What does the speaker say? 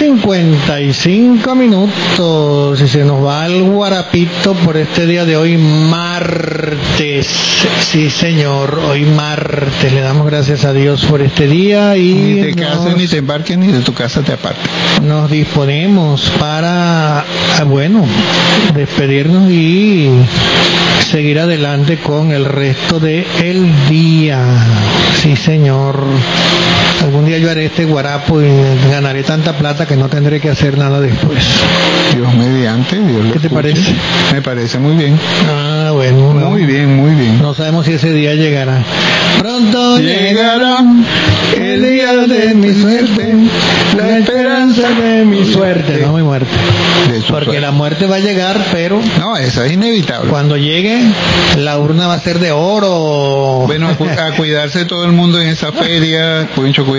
8:55 y se nos va el guarapito por este día de hoy, martes. Sí, señor, hoy martes. Le damos gracias a Dios por este día y ni te cases, ni te embarques, ni de tu casa te apartes. Nos disponemos para, despedirnos y seguir adelante con el resto del día. Sí, señor. Algún día yo haré este guarapo y ganaré tanta plata que no tendré que hacer nada después. Dios mediante, Dios lo ¿Qué te escuche. parece? Me parece muy bien. Ah, bueno. Muy bien, muy bien. No sabemos si ese día llegará. Pronto Llegará el día de mi suerte, la esperanza de mi suerte. No mi muerte. Porque la muerte va a llegar, pero... No, eso es inevitable. Cuando llegue, la urna va a ser de oro. Bueno, a cuidarse todo el mundo en esa feria.